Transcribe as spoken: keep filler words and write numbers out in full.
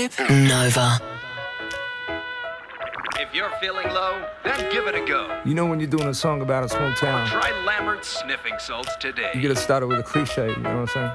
Nova. If you're feeling low, then give it a go. You know when you're doing a song about a small town, Try Lambert's sniffing salts today. you gotta start it with a cliche, you know what I'm saying?